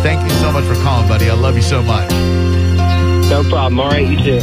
Thank you so much for calling, buddy. I love you so much. No problem. All right, you too.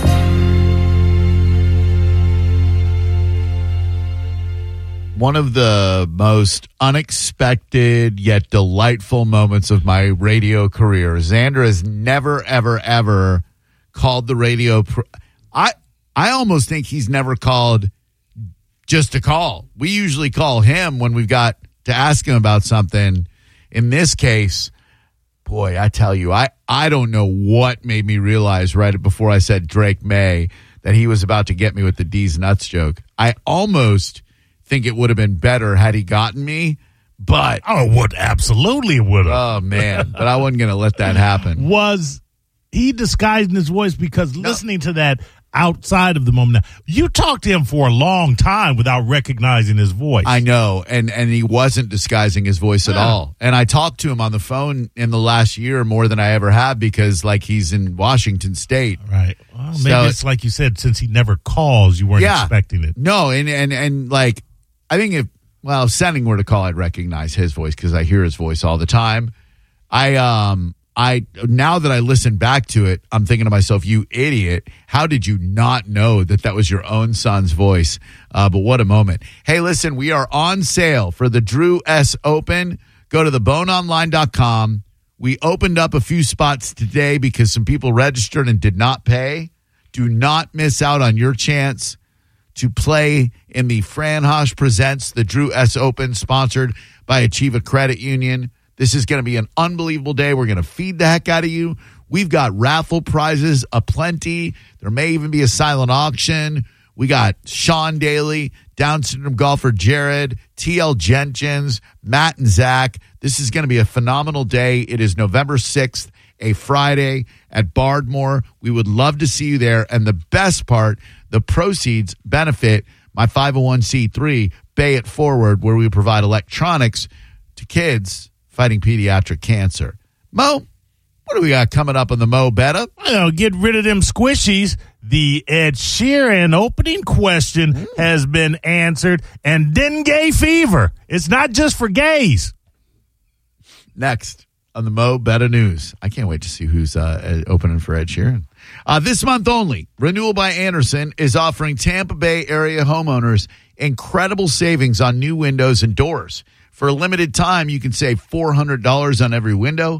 One of the most unexpected yet delightful moments of my radio career. Xander has never, ever, ever called the radio. I almost think he's never called just to call. We usually call him when we've got to ask him about something. In this case, boy, I tell you, I don't know what made me realize right before I said Drake May that he was about to get me with the D's nuts joke. I almost think it would have been better had he gotten me, but absolutely would have. Oh man, but I wasn't going to let that happen. Was he disguising his voice? Because listening to that outside of the moment, you talked to him for a long time without recognizing his voice. I know, and he wasn't disguising his voice at all. And I talked to him on the phone in the last year more than I ever have because, like, he's in Washington State. Right. Well, maybe it's like you said, since he never calls, you weren't expecting it. No, and like, I think if Senning were to call, I'd recognize his voice because I hear his voice all the time. I now that I listen back to it, I'm thinking to myself, you idiot, how did you not know that was your own son's voice? But what a moment. Hey, listen, we are on sale for the Drew S. Open. Go to theboneonline.com. We opened up a few spots today because some people registered and did not pay. Do not miss out on your chance to play in the Fran Hosh Presents the Drew S. Open, sponsored by Achieva Credit Union. This is going to be an unbelievable day. We're going to feed the heck out of you. We've got raffle prizes aplenty. There may even be a silent auction. We got Sean Daly, Down syndrome golfer Jared, T.L. Jenkins, Matt and Zach. This is going to be a phenomenal day. It is November 6th, a Friday at Bardmore. We would love to see you there. And the best part, the proceeds benefit my 501c3, Bay It Forward, where we provide electronics to kids fighting pediatric cancer. Mo, what do we got coming up on the Mo Betta? Get rid of them squishies. The Ed Sheeran opening question has been answered. And dengue fever. It's not just for gays. Next on the Mo Betta News. I can't wait to see who's opening for Ed Sheeran. This month only, Renewal by Andersen is offering Tampa Bay area homeowners incredible savings on new windows and doors. For a limited time, you can save $400 on every window,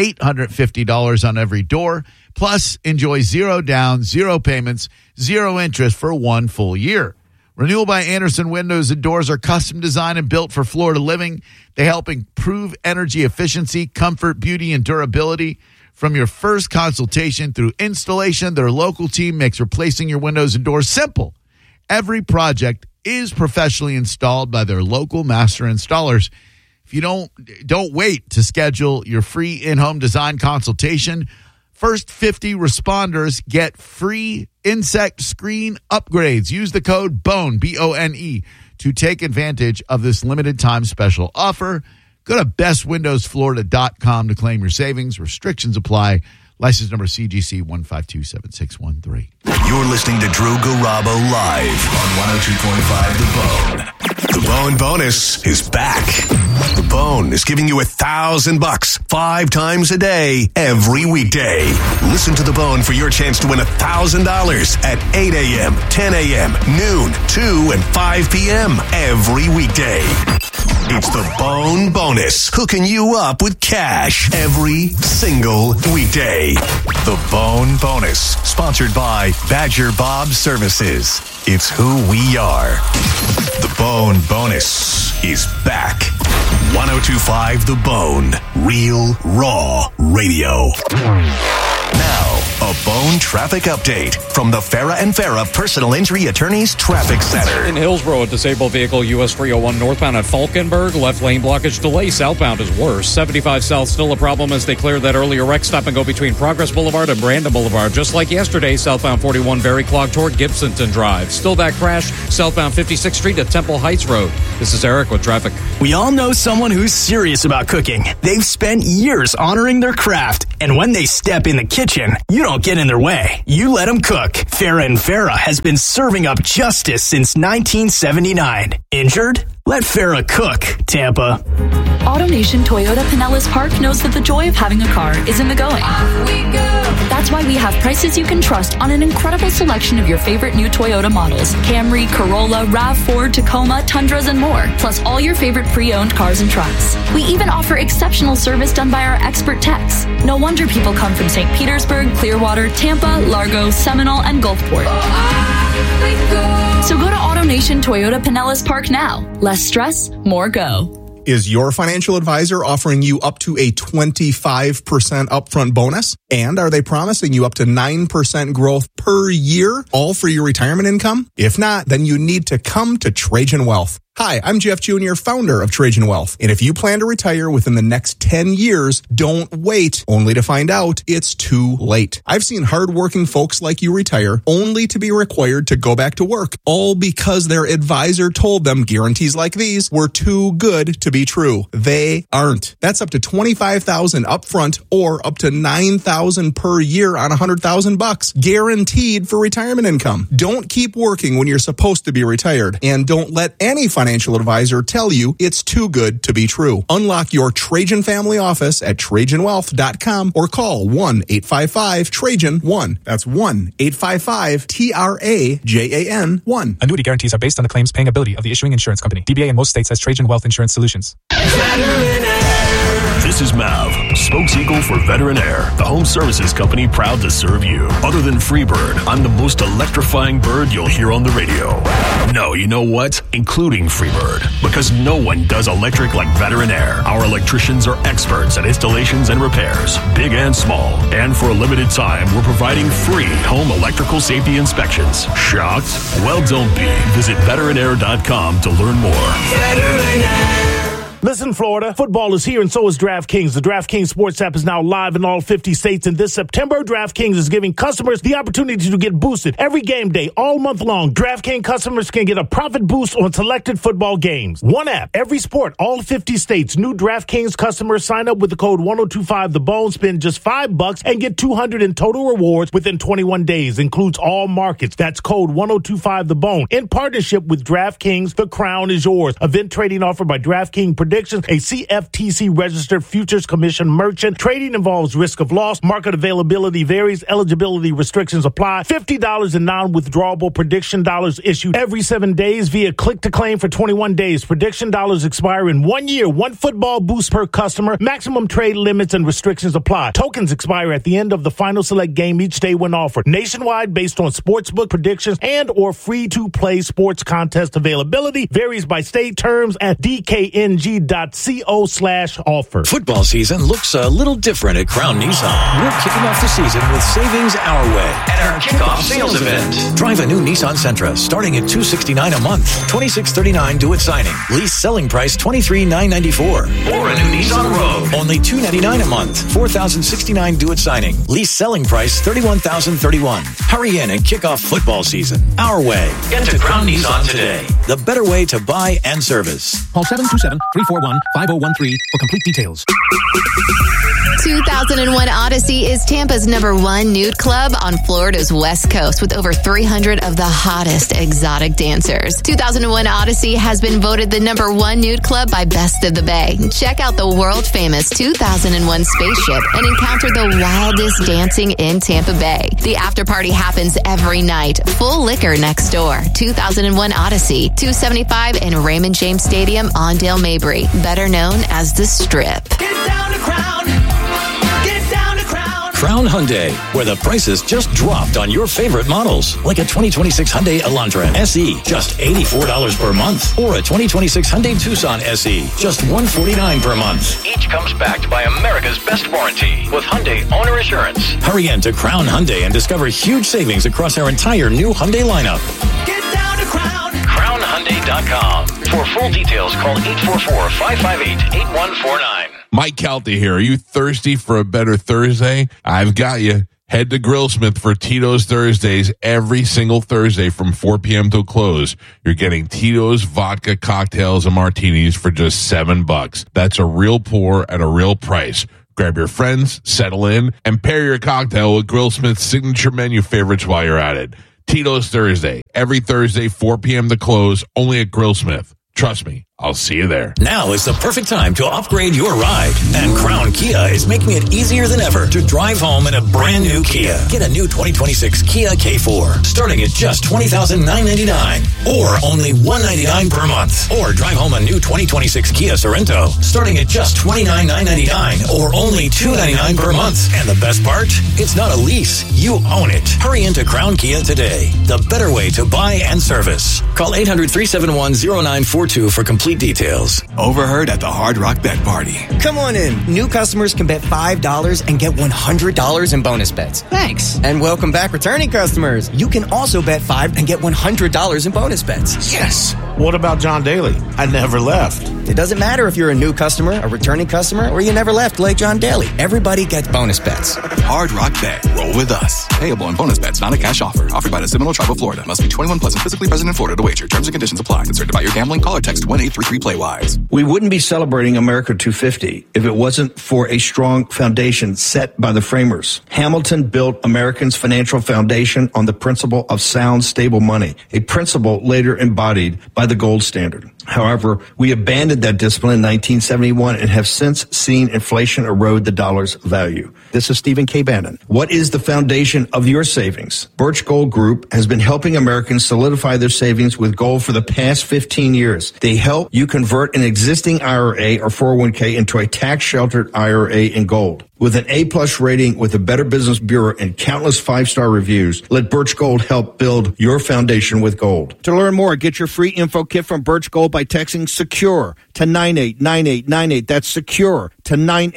$850 on every door, plus enjoy 0 down, 0 payments, 0 interest for 1 full year. Renewal by Andersen windows and doors are custom designed and built for Florida living. They help improve energy efficiency, comfort, beauty, and durability. From your first consultation through installation, their local team makes replacing your windows and doors simple. Every project is professionally installed by their local master installers. If you don't wait to schedule your free in-home design consultation. First 50 responders get free insect screen upgrades. Use the code BONE, B-O-N-E, to take advantage of this limited time special offer. Go to bestwindowsflorida.com to claim your savings. Restrictions apply. License number CGC 1527613. You're listening to Drew Garabo live on 102.5 The Bone. The Bone Bonus is back. The Bone is giving you $1,000 5 times a day, every weekday. Listen to The Bone for your chance to win $1,000 at 8 a.m., 10 a.m., noon, 2, and 5 p.m. every weekday. It's the Bone Bonus, hooking you up with cash every single weekday. The Bone Bonus, sponsored by Badger Bob Services. It's who we are. The Bone Bonus is back. 102.5 The Bone, real, raw radio. Now, a Bone traffic update from the Farah and Farah Personal Injury Attorneys Traffic Center. In Hillsborough, a disabled vehicle, US 301 northbound at Falkenberg. Left lane blockage delay. Southbound is worse. 75 south still a problem as they cleared that earlier wreck. Stop and go between Progress Boulevard and Brandon Boulevard. Just like yesterday, southbound 41 very clogged toward Gibsonton Drive. Still that crash, southbound 56th Street at Temple Heights Road. This is Eric with traffic. We all know someone who's serious about cooking. They've spent years honoring their craft, and when they step in the kitchen, you don't get in their way. You let them cook. Farah and Farah has been serving up justice since 1979. Injured? Let Farrah cook, Tampa. AutoNation Toyota Pinellas Park knows that the joy of having a car is in the going. That's why we have prices you can trust on an incredible selection of your favorite new Toyota models. Camry, Corolla, RAV4, Tacoma, Tundras, and more. Plus all your favorite pre-owned cars and trucks. We even offer exceptional service done by our expert techs. No wonder people come from St. Petersburg, Clearwater, Tampa, Largo, Seminole, and Gulfport. So go to AutoNation Toyota Pinellas Park now. Less stress, more go. Is your financial advisor offering you up to a 25% upfront bonus? And are they promising you up to 9% growth per year, all for your retirement income? If not, then you need to come to Trajan Wealth. Hi, I'm Jeff Jr., founder of Trajan Wealth. And if you plan to retire within the next 10 years, don't wait only to find out it's too late. I've seen hardworking folks like you retire only to be required to go back to work, all because their advisor told them guarantees like these were too good to be true. They aren't. That's up to $25,000 upfront or up to $9,000 per year on $100,000 guaranteed for retirement income. Don't keep working when you're supposed to be retired, and don't let any financial advisor tell you it's too good to be true. Unlock your Trajan family office at TrajanWealth.com or call 1-855-TRAJAN-1. That's 1-855-TRAJAN-1. Annuity guarantees are based on the claims paying ability of the issuing insurance company. DBA in most states has Trajan Wealth Insurance Solutions. This is Mav, spokespeople for Veteran Air, the home services company proud to serve you. Other than Freebird, I'm the most electrifying bird you'll hear on the radio. No, you know what? Including Freebird. Because no one does electric like Veteran Air. Our electricians are experts at installations and repairs, big and small. And for a limited time, we're providing free home electrical safety inspections. Shocked? Well, don't be. Visit veteranair.com to learn more. Veteran Air. Listen, Florida, football is here and so is DraftKings. The DraftKings Sports app is now live in all 50 states, and this September, DraftKings is giving customers the opportunity to get boosted every game day, all month long. DraftKings customers can get a profit boost on selected football games. One app, every sport, all 50 states. New DraftKings customers sign up with the code 1025TheBone, spend just $5 and get $200 in total rewards within 21 days. Includes all markets. That's code 1025TheBone. In partnership with DraftKings, the crown is yours. Event trading offered by DraftKings Predictions, a CFTC registered futures commission merchant. Trading involves risk of loss. Market availability varies. Eligibility restrictions apply. $50 in non-withdrawable prediction dollars issued every 7 days via click to claim for 21 days. Prediction dollars expire in 1 year. One football boost per customer. Maximum trade limits and restrictions apply. Tokens expire at the end of the final select game each day when offered. Nationwide based on sportsbook predictions and or free-to-play sports contest availability. Varies by state. Terms at DKNG.co/offer. Football season looks a little different at Crown Nissan. We're kicking off the season with savings our way at our kickoff sales event. Drive a new Nissan Sentra starting at $269 a month, $2,639 due at signing. Lease selling price $23,994. Or a new Nissan Rogue, only $299 a month, $4,069 due at signing. Lease selling price $31,031. Hurry in and kick off football season our way. Get to Crown Nissan today. The better way to buy and service. Call 727-341-5013 for complete details. 2001 Odyssey is Tampa's #1 nude club on Florida's West Coast with over 300 of the hottest exotic dancers. 2001 Odyssey has been voted the #1 nude club by Best of the Bay. Check out the world-famous 2001 spaceship and encounter the wildest dancing in Tampa Bay. The after party happens every night. Full liquor next door. 2001 Odyssey, 275 in Raymond James Stadium, Ondale Mabry, better known as The Strip. Get down to Crown. Get down to Crown. Crown Hyundai, where the prices just dropped on your favorite models. Like a 2026 Hyundai Elantra SE, just $84 per month. Or a 2026 Hyundai Tucson SE, just $149 per month. Each comes backed by America's best warranty with Hyundai Owner Assurance. Hurry in to Crown Hyundai and discover huge savings across our entire new Hyundai lineup. Get down to Crown. CrownHyundai.com. For full details, call 844-558-8149. Mike Calta here. Are you thirsty for a better Thursday? I've got you. Head to Grillsmith for Tito's Thursdays every single Thursday from 4 p.m. till close. You're getting Tito's vodka cocktails and martinis for just $7. That's a real pour at a real price. Grab your friends, settle in, and pair your cocktail with Grillsmith's signature menu favorites while you're at it. Tito's Thursday, every Thursday, 4 p.m. to close, only at Grillsmith. Trust me, I'll see you there. Now is the perfect time to upgrade your ride. And Crown Kia is making it easier than ever to drive home in a brand new Kia. Get a new 2026 Kia K4 starting at just $20,999 or only $199 per month. Or drive home a new 2026 Kia Sorento starting at just $29,999 or only $299 per month. And the best part? It's not a lease. You own it. Hurry into Crown Kia today. The better way to buy and service. Call 800-371-0942 for complete details. Overheard at the Hard Rock Bet Party. Come on in. New customers can bet $5 and get $100 in bonus bets. Thanks. And welcome back returning customers. You can also bet $5 and get $100 in bonus bets. Yes. What about John Daly? I never left. It doesn't matter if you're a new customer, a returning customer, or you never left like John Daly. Everybody gets bonus bets. Hard Rock Bet. Roll with us. Payable in bonus bets, not a cash offer. Offered by the Seminole Tribe of Florida. Must be 21 plus and physically present in Florida to wager. Terms and conditions apply. Concerned about your gambling? Call or text 1-833-PLAY-WISE. We wouldn't be celebrating America 250 if it wasn't for a strong foundation set by the framers. Hamilton built Americans' financial foundation on the principle of sound, stable money, a principle later embodied by the gold standard. However, we abandoned that discipline in 1971 and have since seen inflation erode the dollar's value. This is Stephen K. Bannon. What is the foundation of your savings? Birch Gold Group has been helping Americans solidify their savings with gold for the past 15 years. They help you convert an existing IRA or 401k into a tax-sheltered IRA in gold. With an A-plus rating with the Better Business Bureau and countless 5-star reviews, let Birch Gold help build your foundation with gold. To learn more, get your free info kit from Birch Gold by texting SECURE to 989898. That's SECURE to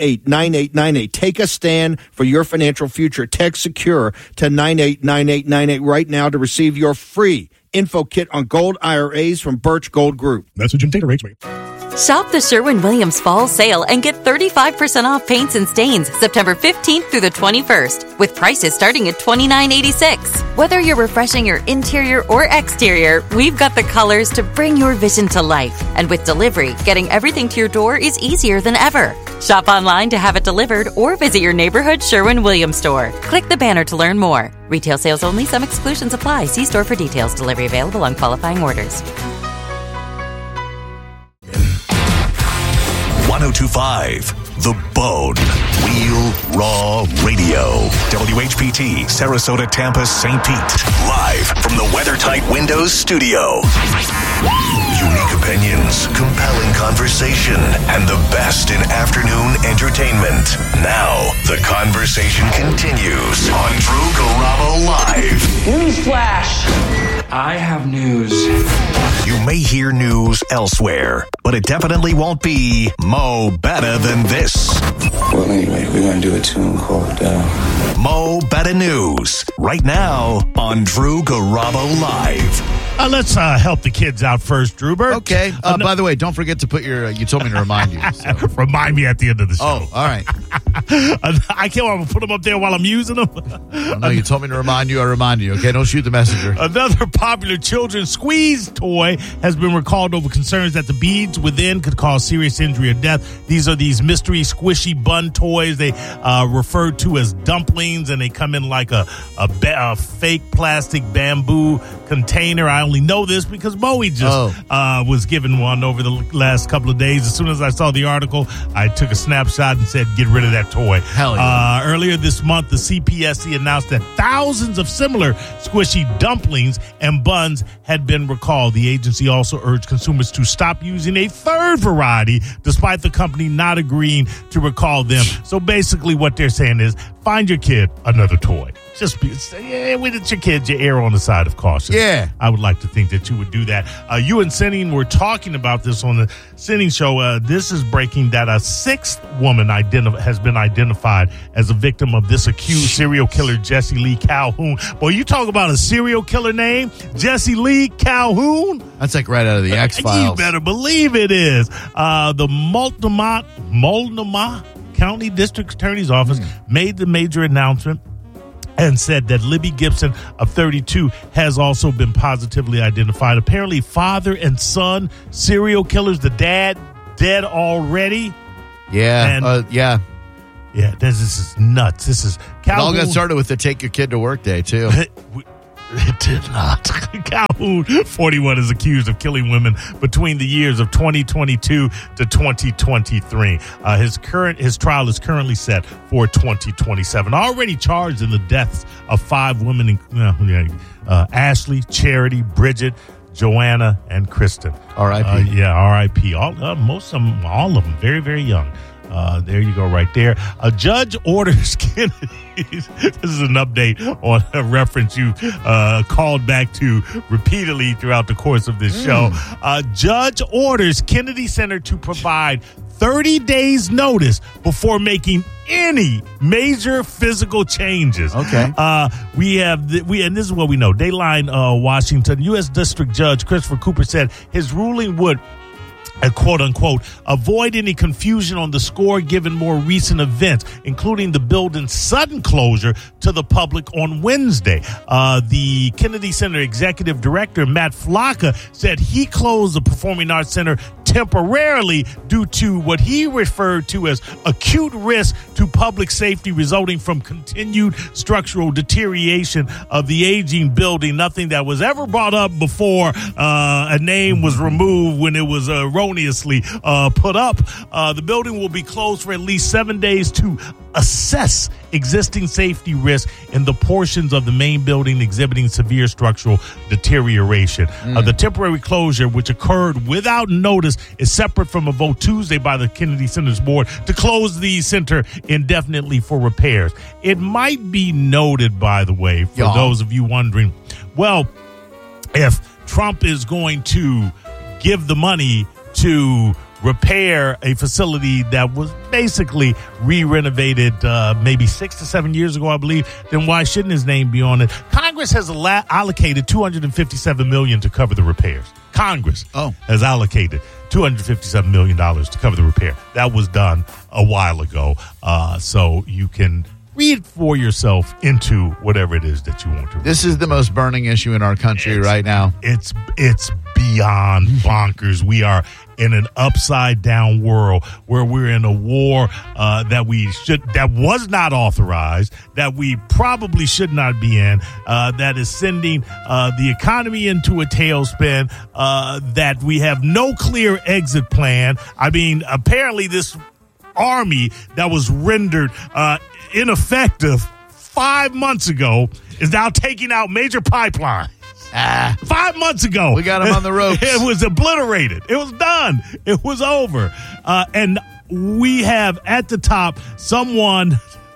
989898. Take a stand for your financial future. Text SECURE to 989898 right now to receive your free info kit on gold IRAs from Birch Gold Group. Message and data rates may. Shop the Sherwin-Williams Fall Sale and get 35% off paints and stains September 15th through the 21st with prices starting at $29.86. Whether you're refreshing your interior or exterior, we've got the colors to bring your vision to life. And with delivery, getting everything to your door is easier than ever. Shop online to have it delivered or visit your neighborhood Sherwin-Williams store. Click the banner to learn more. Retail sales only. Some exclusions apply. See store for details. Delivery available on qualifying orders. 1025 The Bone. Real Raw Radio. WHPT, Sarasota, Tampa, St. Pete. Live from the WeatherTight Windows studio. Unique opinions, compelling conversation, and the best in afternoon entertainment. Now, the conversation continues on Drew Garabo Live. Newsflash! I have news. You may hear news elsewhere, but it definitely won't be Mo Better Than This. Well, anyway, we're going to do a tune called Mo Better News, right now on Drew Garabo Live. Let's help the kids out first, Drewbert. Okay. By the way, don't forget to put your, you told me to remind you. So. Remind me at the end of the show. Oh, all right. I can't put them up there while I'm using them. No, you told me to remind you. I reminded you. Okay, don't shoot the messenger. Another popular children's squeeze toy has been recalled over concerns that the beads within could cause serious injury or death. These are these mystery squishy bun toys. They referred to as dumplings, and they come in like a fake plastic bamboo container. I only know this because Bowie just was given one over the last couple of days. As soon as I saw the article, I took a snapshot and said, get rid of that toy. Hell yeah. Earlier this month, the CPSC announced that thousands of similar squishy dumplings and buns had been recalled. The agency also urged consumers to stop using a third variety, despite the company not agreeing to recall them. So basically what they're saying is, find your kid another toy. Just with your kids, you err on the side of caution. Yeah. I would like to think that you would do that. You and Sinning were talking about this on the Sinning show. This is breaking that a sixth woman has been identified as a victim of this accused serial killer, Jesse Lee Calhoun. Boy, you talk about a serial killer name, Jesse Lee Calhoun? That's like right out of the X-Files. You better believe it is. The Multnomah County District Attorney's Office made the major announcement and said that Libby Gibson of 32 has also been positively identified. Apparently, father and son serial killers. The dad dead already. Yeah, Yeah, this is nuts. This is Calhoun. It all got started with the take your kid to work day, too. It did not. Calhoun, 41, is accused of killing women between the years of 2022 to 2023. His trial is currently set for 2027. Already charged in the deaths of 5 women, Ashley, Charity, Bridget, Joanna, and Kristen. R.I.P. R.I.P. All of them, very, very young. There you go, right there. A judge orders Kennedy. This is an update on a reference you called back to repeatedly throughout the course of this show. A judge orders Kennedy Center to provide 30 days notice before making any major physical changes. Okay. And this is what we know. Dayline, Washington, U.S. District Judge Christopher Cooper said his ruling would, quote unquote, avoid any confusion on the score given more recent events, including the building's sudden closure to the public on Wednesday. The Kennedy Center Executive Director, Matt Flocka, said he closed the Performing Arts Center temporarily due to what he referred to as acute risk to public safety resulting from continued structural deterioration of the aging building. Nothing that was ever brought up before a name was removed when it was erroneously put up. The building will be closed for at least 7 days to assess existing safety risks in the portions of the main building exhibiting severe structural deterioration. The temporary closure, which occurred without notice, is separate from a vote Tuesday by the Kennedy Center's board to close the center indefinitely for repairs. It might be noted, by the way, for those of you wondering, well, if Trump is going to give the money to repair a facility that was basically re-renovated maybe 6 to 7 years ago, I believe, then why shouldn't his name be on it? Congress has allocated $257 million to cover the repairs. Congress has allocated $257 million to cover the repair. That was done a while ago, so you can read for yourself into whatever it is that you want to read. This is the most burning issue in our country right now. It's beyond bonkers. We are in an upside down world where we're in a war that was not authorized, that we probably should not be in, that is sending the economy into a tailspin, that we have no clear exit plan. I mean, apparently this army that was rendered ineffective 5 months ago is now taking out major pipelines. 5 months ago. We got him on the ropes. It was obliterated. It was done. It was over. And we have at the top someone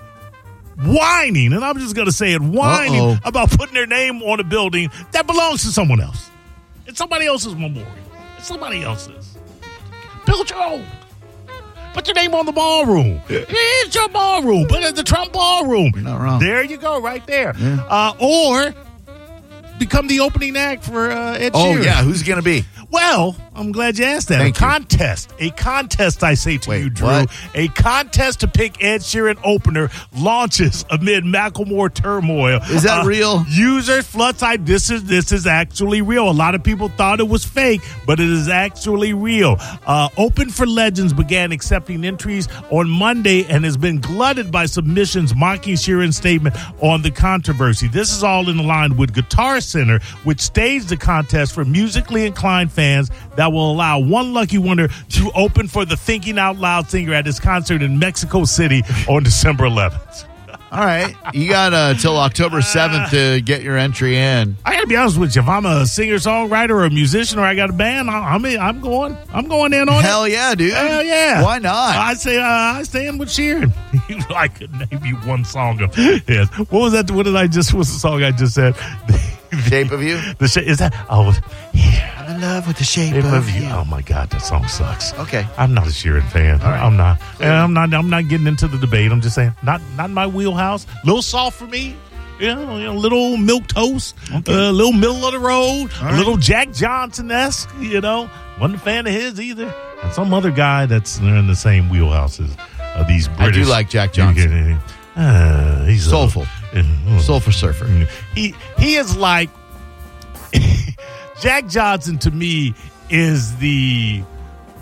whining, and I'm just going to say it, whining about putting their name on a building that belongs to someone else. It's somebody else's memorial. It's somebody else's. Build your own. Put your name on the ballroom. It's your ballroom. Put it in the Trump ballroom. You're not wrong. There you go, right there. Yeah. Or become the opening act for Ed Sheeran. Oh, yeah. Who's it going to be? Well, I'm glad you asked that. Thank you. A contest, I say to you, Drew. What? A contest to pick Ed Sheeran opener launches amid Macklemore turmoil. Is that real? Users flood this is actually real. A lot of people thought it was fake, but it is actually real. Open for Legends began accepting entries on Monday and has been glutted by submissions mocking Sheeran's statement on the controversy. This is all in line with Guitar Center, which staged the contest for musically inclined fans that will allow one lucky winner to open for the Thinking Out Loud singer at his concert in Mexico City on December 11th. All right. You got till October 7th to get your entry in. I got to be honest with you. If I'm a singer-songwriter or a musician or I got a band, I'm going in on it. Hell yeah, dude. Hell yeah. Why not? I stay in with Sheeran. I could name you one song of his. What was that? What's the song I just said? Shape of You? Is that? Oh, yeah. I'm in love with the shape of you. Oh my God, that song sucks. Okay. I'm not a Sheeran fan. All right. I'm not. And I'm not getting into the debate. I'm just saying, not my wheelhouse. A little soft for me. You know, little milk toast. Okay. A little middle of the road. All a right. little Jack Johnson-esque. You know, wasn't a fan of his either. And some other guy that's in the same wheelhouse as these British. I do like Jack Johnson. He's soulful. Soulful surfer. He is like Jack Johnson to me is the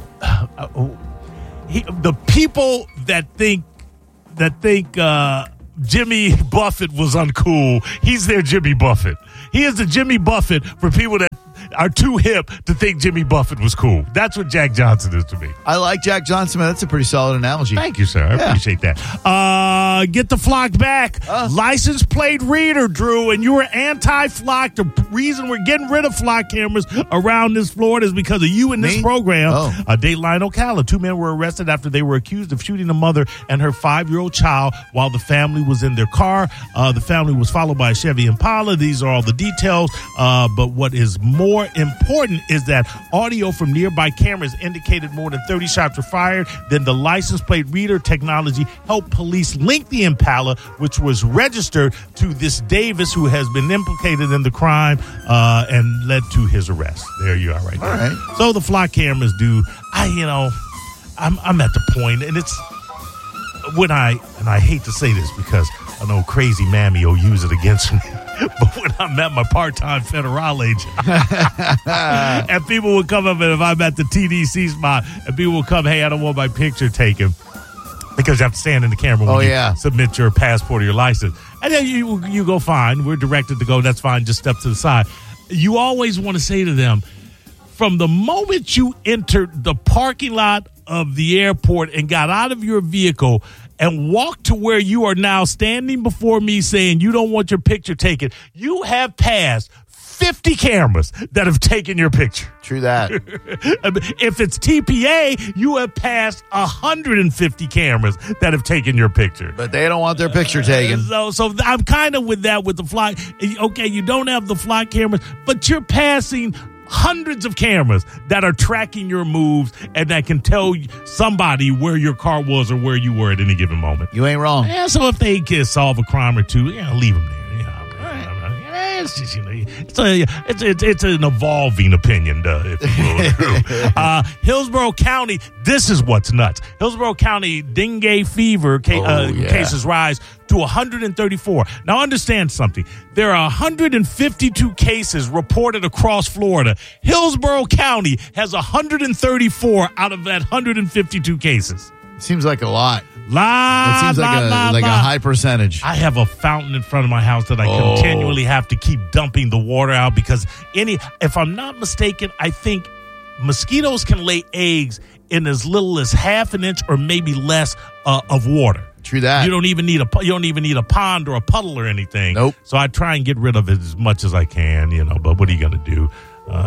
people that think Jimmy Buffett was uncool. He's their Jimmy Buffett. He is the Jimmy Buffett for people that are too hip to think Jimmy Buffett was cool. That's what Jack Johnson is to me. I like Jack Johnson, man. That's a pretty solid analogy. Thank you, sir. I appreciate that. Get the flock back. License plate reader, Drew, and you were anti-flock. The reason we're getting rid of flock cameras around this Florida is because of you in this program. Dateline Ocala. 2 men were arrested after they were accused of shooting a mother and her 5-year-old child while the family was in their car. The family was followed by a Chevy Impala. These are all the details. But what is more important is that audio from nearby cameras indicated more than 30 shots were fired. Then the license plate reader technology helped police link the Impala, which was registered to this Davis, who has been implicated in the crime and led to his arrest. There you are, right there. All right. So the flock cameras do. I'm at the point, and it's when I hate to say this because I know crazy Mammy will use it against me. But when I'm at my part-time federale job, and people would come up, and if I'm at the TDC spot, and people would come, hey, I don't want my picture taken, because you have to stand in the camera when you submit your passport or your license. And then you go, fine, we're directed to go, that's fine, just step to the side. You always want to say to them, from the moment you entered the parking lot of the airport and got out of your vehicle and walked to where you are now standing before me saying you don't want your picture taken, you have passed 50 cameras that have taken your picture. True that. If it's TPA, you have passed 150 cameras that have taken your picture. But they don't want their picture taken. So I'm kind of with that with the flock. Okay, you don't have the flock cameras, but you're passing hundreds of cameras that are tracking your moves and that can tell somebody where your car was or where you were at any given moment. You ain't wrong. Yeah, so if they can solve a crime or two, leave them there. It's just, it's an evolving opinion, if you will. Hillsborough County, this is what's nuts. Hillsborough County dengue fever cases rise to 134. Now, understand something. There are 152 cases reported across Florida. Hillsborough County has 134 out of that 152 cases. Seems like a lot. It seems like a high percentage. I have a fountain in front of my house that I continually have to keep dumping the water out because if I'm not mistaken, I think mosquitoes can lay eggs in as little as half an inch or maybe less of water. True that. You don't even need a pond or a puddle or anything. Nope. So I try and get rid of it as much as I can, but what are you going to do?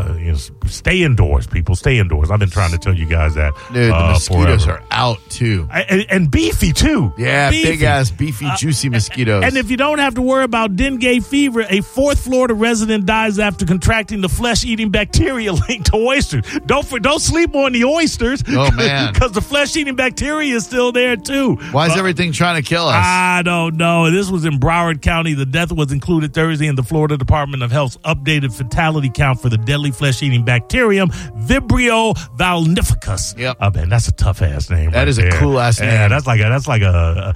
Stay indoors, people. Stay indoors. I've been trying to tell you guys that. Dude, the mosquitoes forever. are out, too. And beefy, too. Yeah, big-ass, beefy, juicy mosquitoes. And if you don't have to worry about dengue fever, a 4th Florida resident dies after contracting the flesh-eating bacteria linked to oysters. Don't sleep on the oysters. Oh, man. Because the flesh-eating bacteria is still there, too. Why is everything trying to kill us? I don't know. This was in Broward County. The death was included Thursday in the Florida Department of Health's updated fatality count for the deadly flesh-eating bacterium, Vibrio valnificus. Yep. Man, that's a tough-ass name. That is a cool-ass name. Yeah, that's like a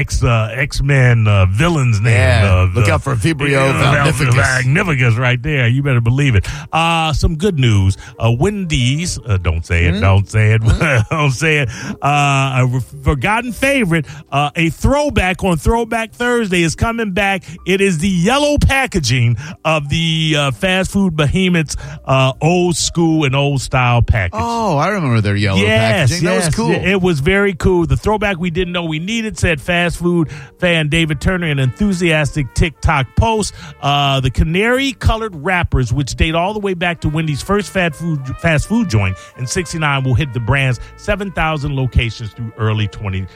X-Men villain's name. Yeah, look out for Vibrio valnificus right there. You better believe it. Some good news. Wendy's, don't say it, don't say it, don't say it. A forgotten favorite, a throwback on Throwback Thursday is coming back. It is the yellow packaging of the fast food behemoth's old school and old style package. Oh, I remember their yellow packaging. That was cool. It was very cool. The throwback we didn't know we needed, said fast food fan David Turner in an enthusiastic TikTok post. The canary colored wrappers, which date all the way back to Wendy's first fast food joint in 1969, will hit the brand's 7,000 locations through early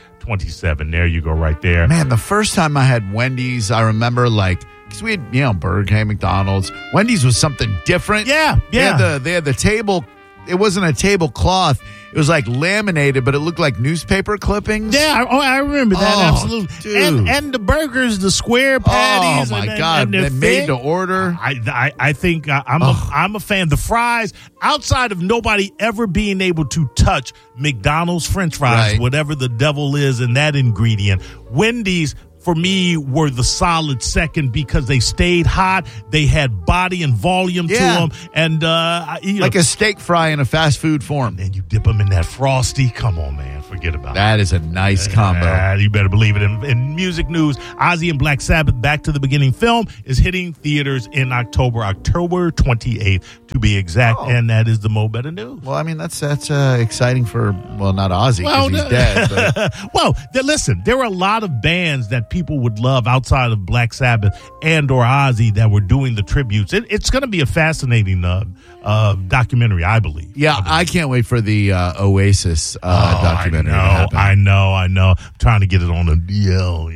2027. There you go, right there. Man, the first time I had Wendy's, I remember because we had, Burger King, McDonald's. Wendy's was something different. Yeah. They had the table. It wasn't a tablecloth. It was like laminated, but it looked like newspaper clippings. Yeah, I remember that, absolutely. Dude. And the burgers, the square patties. Oh, my God. They made to order. I think I'm a fan. The fries, outside of nobody ever being able to touch McDonald's French fries, whatever the devil is in that ingredient, Wendy's for me, were the solid second because they stayed hot. They had body and volume to them. And, like a steak fry in a fast food form. And you dip them in that Frosty. Come on, man. Forget about that. That is a nice combo. You better believe it. In music news, Ozzy and Black Sabbath Back to the Beginning film is hitting theaters in October 28th to be exact. And that is the Mo Better news. Well, I mean, that's exciting for, not Ozzy because he's dead. But. Well, listen, there are a lot of bands that people would love outside of Black Sabbath and or Ozzy that were doing the tributes. It's going to be a fascinating documentary, I believe. Yeah, I can't wait for the Oasis documentary. I know. I'm trying to get it on the DL.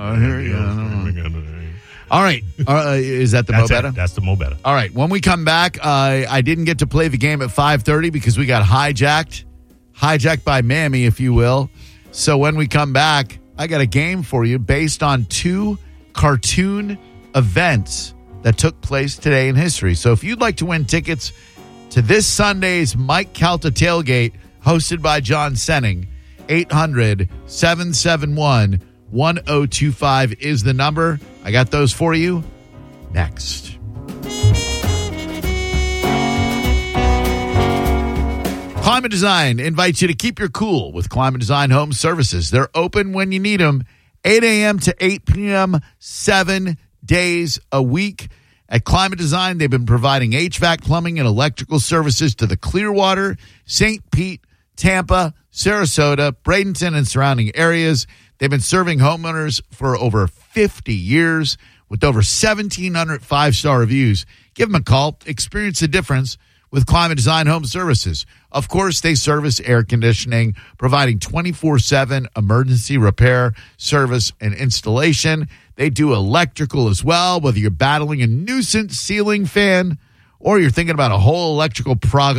All right. Is that the Mo Better? That's the Mo Better. All right. When we come back, I didn't get to play the game at 5:30 because we got hijacked by Mammy, if you will. So when we come back, I got a game for you based on 2 cartoon events that took place today in history. So if you'd like to win tickets to this Sunday's Mike Calta tailgate hosted by John Senning, 800-771-1025 is the number. I got those for you next. Climate Design invites you to keep your cool with Climate Design Home Services. They're open when you need them, 8 a.m. to 8 p.m., 7 days a week. At Climate Design, they've been providing HVAC, plumbing, and electrical services to the Clearwater, St. Pete, Tampa, Sarasota, Bradenton, and surrounding areas. They've been serving homeowners for over 50 years with over 1,700 five-star reviews. Give them a call. Experience the difference with Climate Design Home Services. Of course, they service air conditioning, providing 24/7 emergency repair, service, and installation. They do electrical as well, whether you're battling a nuisance ceiling fan or you're thinking about a whole electrical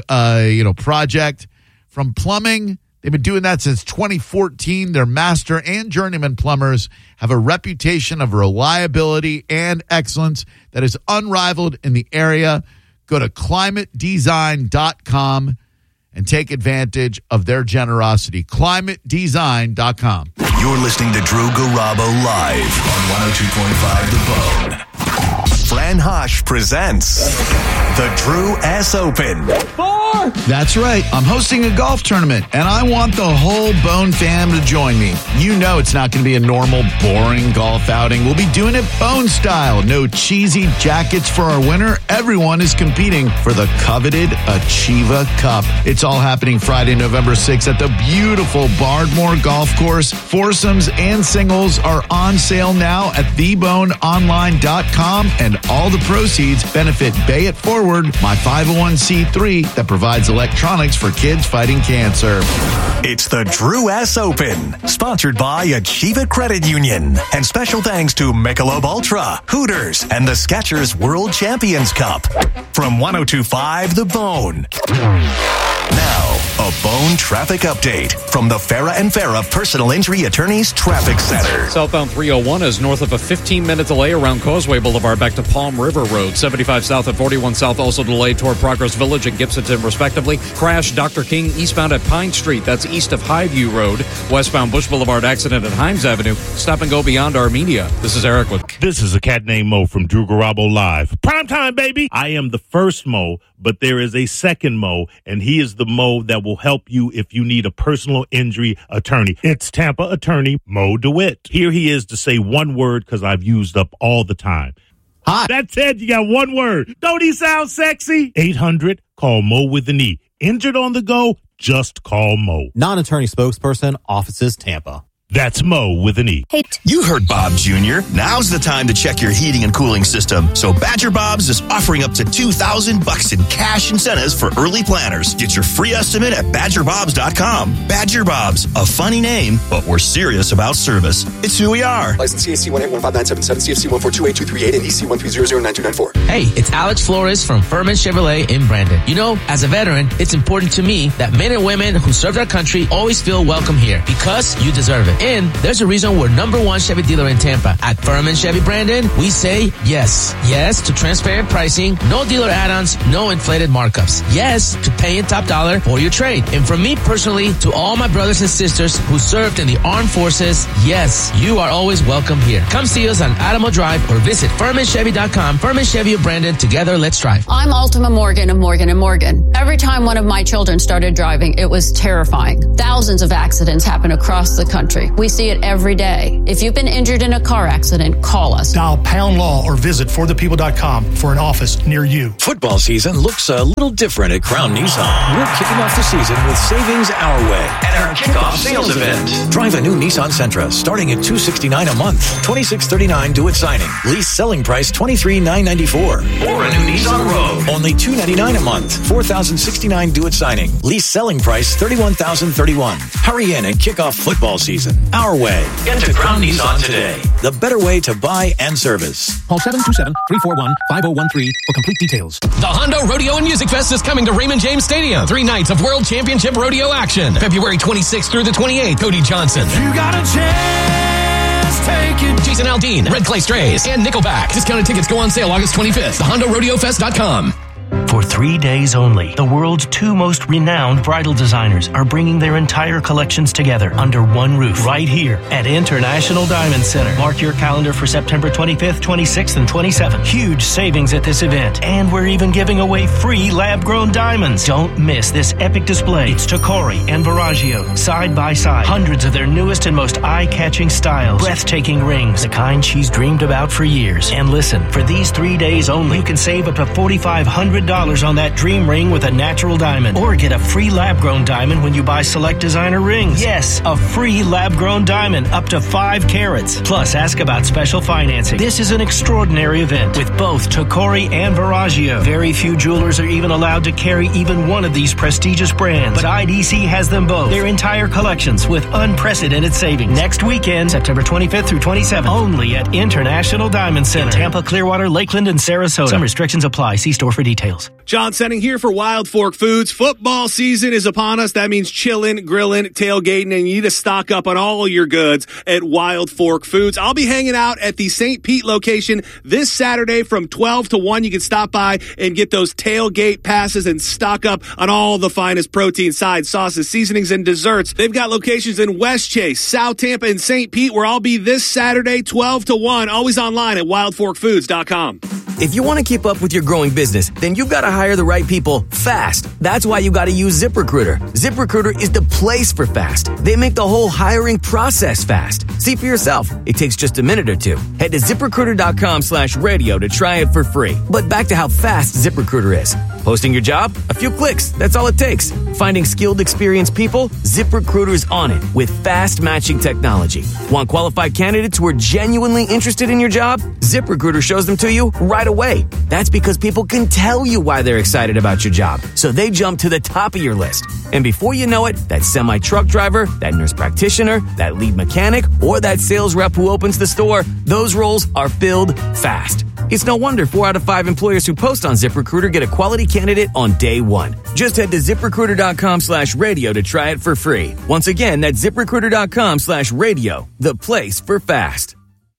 project. From plumbing, they've been doing that since 2014. Their master and journeyman plumbers have a reputation of reliability and excellence that is unrivaled in the area. Go to climatedesign.com and take advantage of their generosity. climatedesign.com. You're listening to Drew Garabo live on 102.5 The Bone. Fran Hosh presents the Drew S. Open. That's right. I'm hosting a golf tournament, and I want the whole Bone fam to join me. You know it's not going to be a normal, boring golf outing. We'll be doing it Bone style. No cheesy jackets for our winner. Everyone is competing for the coveted Achieva Cup. It's all happening Friday, November 6th at the beautiful Bardmore Golf Course. Foursomes and singles are on sale now at theboneonline.com, and all the proceeds benefit Bay It Forward, my 501c3 that provides electronics for kids fighting cancer. It's the Drew S. Open, sponsored by Achieva Credit Union. And special thanks to Michelob Ultra, Hooters, and the Skechers World Champions Cup. From 102.5 The Bone. Now, a Bone traffic update from the Farah and Farah Personal Injury Attorneys Traffic Center. Southbound 301 is north of a 15-minute delay around Causeway Boulevard back to Palm River Road. 75 south and 41 south also delayed toward Progress Village and Gibsonton, respectively. Crash Dr. King eastbound at Pine Street. That's east of Highview Road. Westbound Bush Boulevard accident at Himes Avenue. Stop and go beyond Armenia. This is Eric with... This is a cat named Mo from Drew Garabo Live. Prime time, baby! I am the first Mo, but there is a second Mo, and he is the Mo that will help you if you need a personal injury attorney. It's Tampa attorney Mo DeWitt. Here he is to say one word because I've used up all the time. Hi. That's it. You got one word. Don't he sound sexy? 800, call Mo with an E. Injured on the go, just call Mo. Non-attorney spokesperson, offices Tampa. That's Mo with an E. Hey, you heard Bob Jr. Now's the time to check your heating and cooling system. So Badger Bob's is offering up to $2,000 in cash incentives for early planners. Get your free estimate at BadgerBobs.com. Badger Bob's, a funny name, but we're serious about service. It's who we are. License CAC 1815977, CFC 1428238, and EC 130099294. Hey, it's Alex Flores from Furman Chevrolet in Brandon. You know, as a veteran, it's important to me that men and women who serve our country always feel welcome here because you deserve it. And there's a reason we're #1 Chevy dealer in Tampa. At Furman Chevy Brandon, we say yes. Yes to transparent pricing, no dealer add-ons, no inflated markups. Yes to paying top dollar for your trade. And from me personally to all my brothers and sisters who served in the armed forces, yes, you are always welcome here. Come see us on Adamo Drive or visit FurmanChevy.com. Furman Chevy of Brandon. Together, let's drive. I'm Ultima Morgan of Morgan & Morgan. Every time one of my children started driving, it was terrifying. Thousands of accidents happen across the country. We see it every day. If you've been injured in a car accident, call us. Dial Pound Law or visit forthepeople.com for an office near you. Football season looks a little different at Crown Nissan. We're kicking off the season with savings our way at our kickoff sales event. Drive a new Nissan Sentra starting at $269 a month, $2639 due at signing. Lease selling price $23,994. Or a new Nissan Rogue, only $299 a month, $4,069 due at signing. Lease selling price $31,031. Hurry in and kick off football season our way. Get to Crown Nissan today. The better way to buy and service. Call 727-341-5013 for complete details. The Hondo Rodeo and Music Fest is coming to Raymond James Stadium. 3 nights of World Championship Rodeo action. February 26th through the 28th. Cody Johnson. You got a chance, take it. Jason Aldean, Red Clay Strays, and Nickelback. Discounted tickets go on sale August 25th. TheHondoRodeoFest.com. For 3 days only, the world's 2 most renowned bridal designers are bringing their entire collections together under one roof right here at International Diamond Center. Mark your calendar for September 25th, 26th, and 27th. Huge savings at this event, and we're even giving away free lab-grown diamonds. Don't miss this epic display. It's Tacori and Verragio, side by side. Hundreds of their newest and most eye-catching styles. Breathtaking rings, the kind she's dreamed about for years. And listen, for these 3 days only, you can save up to $4,500 on that dream ring with a natural diamond. Or get a free lab-grown diamond when you buy select designer rings. Yes, a free lab-grown diamond up to 5 carats. Plus, ask about special financing. This is an extraordinary event with both Tacori and Verragio. Very few jewelers are even allowed to carry even one of these prestigious brands. But IDC has them both. Their entire collections with unprecedented savings. Next weekend, September 25th through 27th. Only at International Diamond Center. In Tampa, Clearwater, Lakeland, and Sarasota. Some restrictions apply. See store for details. John Senning here for Wild Fork Foods. Football season is upon us. That means chilling, grilling, tailgating, and you need to stock up on all your goods at Wild Fork Foods. I'll be hanging out at the St. Pete location this Saturday from 12 to 1. You can stop by and get those tailgate passes and stock up on all the finest protein, sides, sauces, seasonings, and desserts. They've got locations in West Chase, South Tampa, and St. Pete, where I'll be this Saturday, 12 to 1. Always online at wildforkfoods.com. If you want to keep up with your growing business, then you've got to hire the right people fast. That's why you got to use ZipRecruiter. ZipRecruiter is the place for fast. They make the whole hiring process fast. See for yourself. It takes just a minute or two. Head to ZipRecruiter.com/radio to try it for free. But back to how fast ZipRecruiter is. Posting your job? A few clicks. That's all it takes. Finding skilled, experienced people? ZipRecruiter's on it with fast matching technology. Want qualified candidates who are genuinely interested in your job? ZipRecruiter shows them to you right away. That's because people can tell you why they're excited about your job. So they jump to the top of your list. And before you know it, that semi-truck driver, that nurse practitioner, that lead mechanic, or that sales rep who opens the store, those roles are filled fast. It's no wonder 4 out of 5 employers who post on ZipRecruiter get a quality candidate on day one. Just head to ZipRecruiter.com/radio to try it for free. Once again, that's ZipRecruiter.com/radio, the place for fast.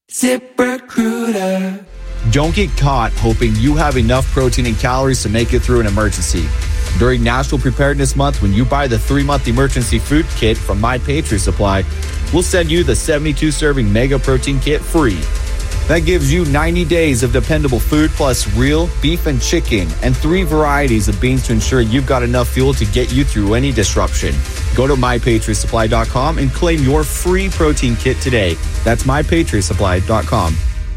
ZipRecruiter. Don't get caught hoping you have enough protein and calories to make it through an emergency. During National Preparedness Month, when you buy the 3-month emergency food kit from My Patriot Supply, we'll send you the 72-serving Mega Protein Kit free. That gives you 90 days of dependable food plus real beef and chicken and 3 varieties of beans to ensure you've got enough fuel to get you through any disruption. Go to MyPatriotSupply.com and claim your free protein kit today. That's MyPatriotSupply.com.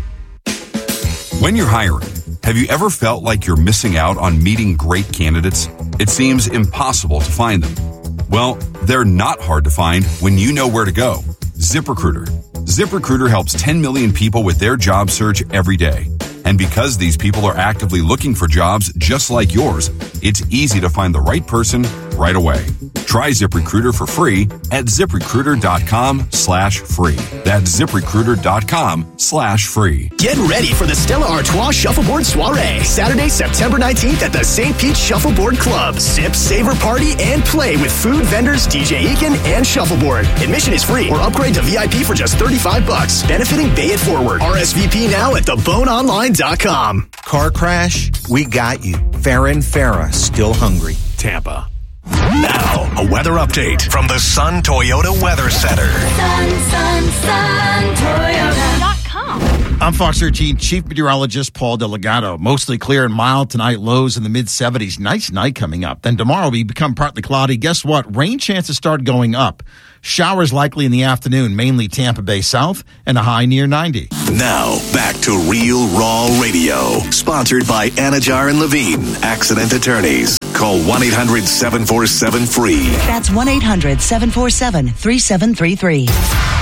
When you're hiring, have you ever felt like you're missing out on meeting great candidates? It seems impossible to find them. Well, they're not hard to find when you know where to go. ZipRecruiter. ZipRecruiter helps 10 million people with their job search every day. And because these people are actively looking for jobs just like yours, it's easy to find the right person right away. Try ZipRecruiter for free at ZipRecruiter.com/free. That's ZipRecruiter.com/free. Get ready for the Stella Artois Shuffleboard Soiree, Saturday, September 19th at the St. Pete Shuffleboard Club. Sip, savor, party, and play with food vendors DJ Eakin and Shuffleboard. Admission is free or upgrade to VIP for just $35, benefiting Bay It Forward. RSVP now at theboneonline.com. Car crash? We got you. Farrah Farah, still hungry. Tampa. Now, a weather update from the Sun Toyota Weather Center. Sun Toyota.com. I'm Fox 13 Chief Meteorologist Paul Delgado. Mostly clear and mild tonight, lows in the mid-70s. Nice night coming up. Then tomorrow we become partly cloudy. Guess what? Rain chances start going up. Showers likely in the afternoon, mainly Tampa Bay South, and a high near 90. Now, back to Real Raw Radio. Sponsored by Anajar and Levine, accident attorneys. Call 1-800-747-FREE. That's 1-800-747-3733.